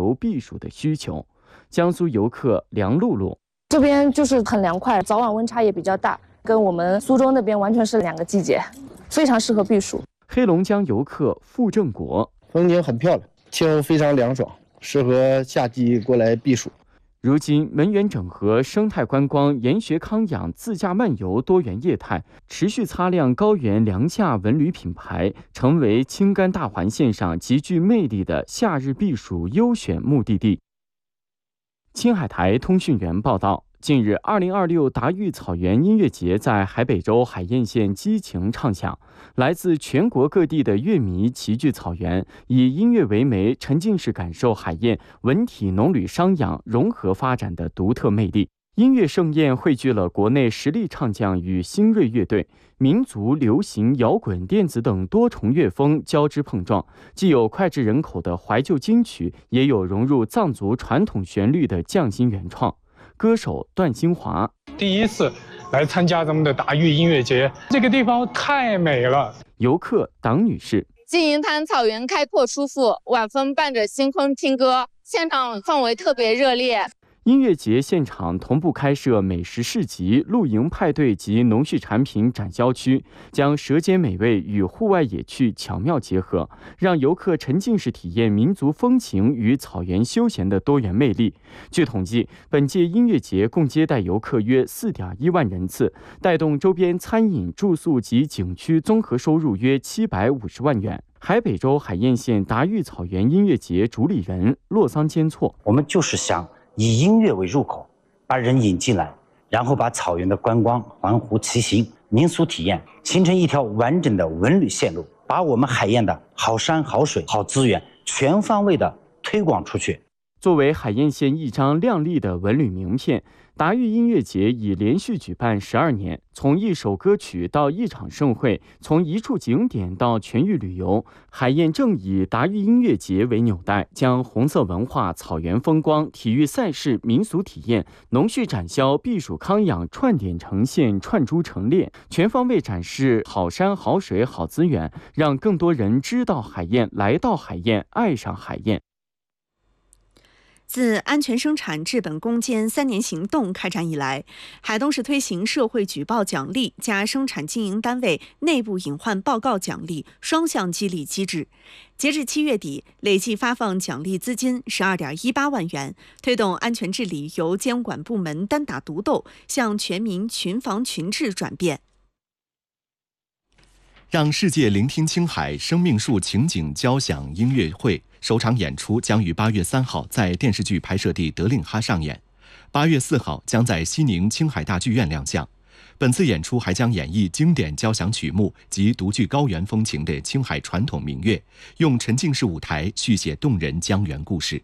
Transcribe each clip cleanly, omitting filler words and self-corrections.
游避暑的需求。江苏游客梁露露： 这边就是很凉快，早晚温差也比较大，跟我们苏州那边完全是两个季节，非常适合避暑。 黑龙江游客傅正国： 风景很漂亮，气候非常凉爽，适合夏季过来避暑。 如今，门源整合、生态观光、研学康养、自驾漫游多元业态，持续擦亮高原良价文旅品牌，成为青甘大环线上极具魅力的夏日避暑优选目的地。青海台通讯员报道，近日，2026达育草原音乐节在海北州海晏县激情唱响，来自全国各地的乐迷齐聚草原，以音乐为媒，沉浸式感受海晏文体农旅商养融合发展的独特魅力。音乐盛宴汇聚了国内实力唱将与新锐乐队，民族、流行、摇滚、电子等多重乐风交织碰撞，既有脍炙人口的怀旧金曲，也有融入藏族传统旋律的匠心原创。歌手段新华： 第一次来参加咱们的达育音乐节，这个地方太美了。 游客党女士： 金银滩草原开阔舒服，晚风伴着星空听歌，现场氛围特别热烈。 音乐节现场同步开设美食市集、露营派对及农畜产品展销区，将舌尖美味与户外野趣巧妙结合，让游客沉浸式体验民族风情与草原休闲的多元魅力。据统计，本届音乐节共接待游客约4.1万人次，带动周边餐饮、住宿及景区综合收入约750万元。海北州海晏县达育草原音乐节主理人洛桑坚措： 我们就是想以音乐为入口，把人引进来，然后把草原的观光、环湖骑行、民俗体验形成一条完整的文旅线路，把我们海晏的好山好水好资源全方位的推广出去。 作为海晏县一张亮丽的文旅名片，达育音乐节已连续举办12年，从一首歌曲到一场盛会，从一处景点到全域旅游，海晏正以达育音乐节为纽带，将红色文化、草原风光、体育赛事、民俗体验、农畜展销、避暑康养串点成线、串珠成列，全方位展示好山好水好资源，让更多人知道海晏，来到海晏，爱上海晏。 自安全生产治本攻坚3年行动开展以来，海东市推行社会举报奖励加生产经营单位内部隐患报告奖励双向激励机制。截至7月底，累计发放奖励资金12.18万元，推动安全治理由监管部门单打独斗向全民群防群治转变。 让世界聆听青海生命树情景交响音乐会首场演出将于8月3号在电视剧拍摄地德令哈上演，8月4号将在西宁青海大剧院亮相。本次演出还将演绎经典交响曲目及独具高原风情的青海传统民乐，用沉浸式舞台续写动人江源故事。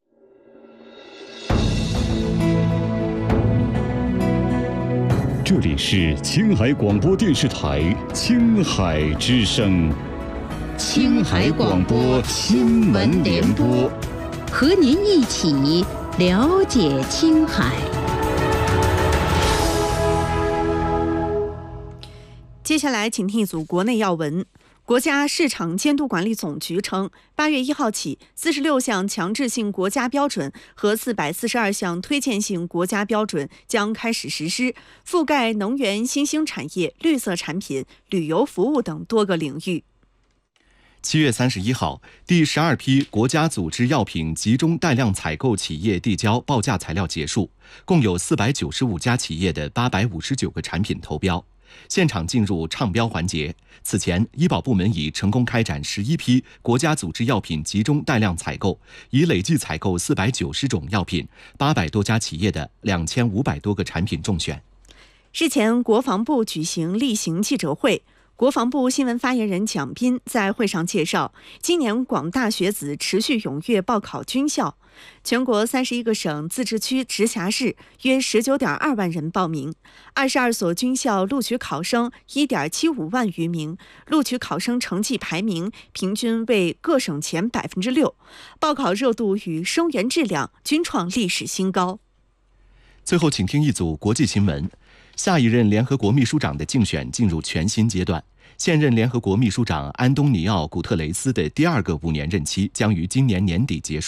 这里是青海广播电视台青海之声， 青海广播新闻联播，和您一起了解青海。 接下来请听一组国内要闻。国家市场监督管理总局称，8月1号起，46项强制性国家标准和442项推荐性国家标准将开始实施，覆盖能源、新兴产业、绿色产品、旅游服务等多个领域。 7月31号，第12批国家组织药品集中带量采购企业递交报价材料结束，共有495家企业的859个产品投标。现场进入唱标环节。此前，医保部门已成功开展11批国家组织药品集中带量采购，已累计采购490种药品，800多家企业的2500多个产品中选。 日前，国防部举行例行记者会。国防部新闻发言人蒋斌在会上介绍，今年广大学子持续踊跃报考军校，全国31个省、自治区、直辖市约19.2万人报名，22所军校录取考生1.75万余名，录取考生成绩排名平均为各省前6%，报考热度与生源质量均创历史新高。 最后，请听一组国际新闻。下一任联合国秘书长的竞选进入全新阶段，现任联合国秘书长安东尼奥·古特雷斯的第2个5年任期将于今年年底结束。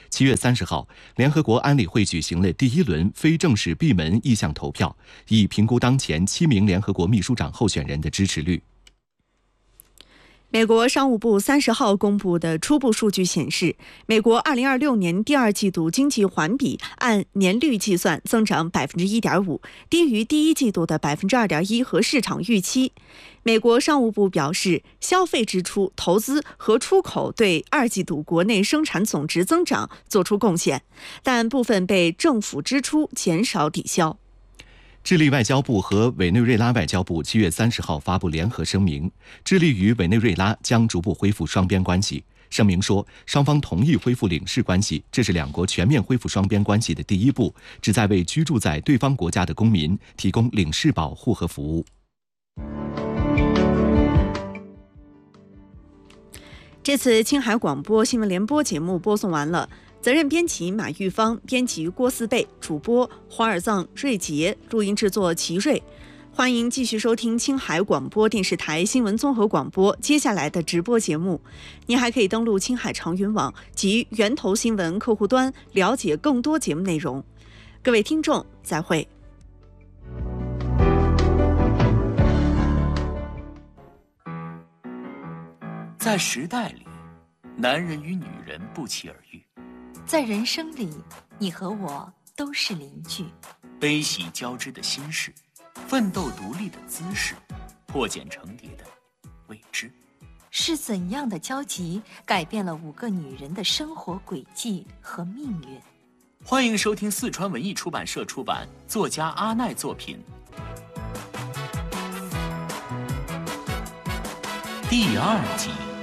7月30号，联合国安理会举行了第1轮非正式闭门意向投票，以评估当前7名联合国秘书长候选人的支持率。 美国商务部30号公布的初步数据显示，美国2026年第2季度经济环比按年率计算增长 1.5%， 低于第1季度的 2.1% 和市场预期。美国商务部表示，消费支出、投资和出口对2季度国内生产总值增长做出贡献，但部分被政府支出减少抵消。 智利外交部和委内瑞拉外交部7月30号发布联合声明，致力于委内瑞拉将逐步恢复双边关系。声明说，双方同意恢复领事关系，这是两国全面恢复双边关系的第一步，旨在为居住在对方国家的公民提供领事保护和服务。 这次青海广播新闻联播节目播送完了。责任编辑马玉芳，编辑郭思贝，主播华尔藏、瑞杰，录音制作齐瑞。欢迎继续收听青海广播电视台新闻综合广播接下来的直播节目。您还可以登录青海长云网及源头新闻客户端了解更多节目内容。各位听众，再会。 在时代里，男人与女人不期而遇。 在人生里，你和我都是邻居。 悲喜交织的心事，奋斗独立的姿势，破茧成蝶的未知。 是怎样的交集改变了5个女人的生活轨迹和命运？ 欢迎收听四川文艺出版社出版作家阿奈作品第2集。